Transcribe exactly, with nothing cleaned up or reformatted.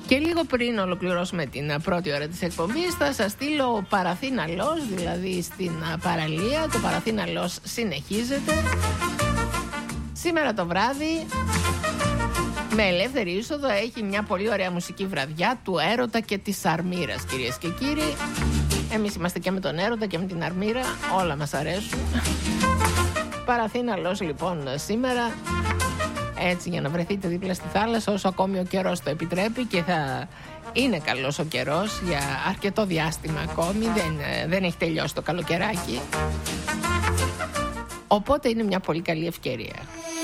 Και λίγο πριν ολοκληρώσουμε την πρώτη ώρα της εκπομπής θα σας στείλω Παραθήναλος, δηλαδή στην παραλία. Το Παραθήναλος συνεχίζεται σήμερα το βράδυ με ελεύθερη είσοδο. Έχει μια πολύ ωραία μουσική βραδιά του έρωτα και της αρμύρας, κυρίες και κύριοι. Εμείς είμαστε και με τον έρωτα και με την αρμύρα, όλα μας αρέσουν. Παραθήναλος λοιπόν σήμερα, έτσι για να βρεθείτε δίπλα στη θάλασσα όσο ακόμη ο καιρός το επιτρέπει, και θα είναι καλός ο καιρός για αρκετό διάστημα ακόμη, δεν, δεν έχει τελειώσει το καλοκαιράκι, οπότε είναι μια πολύ καλή ευκαιρία.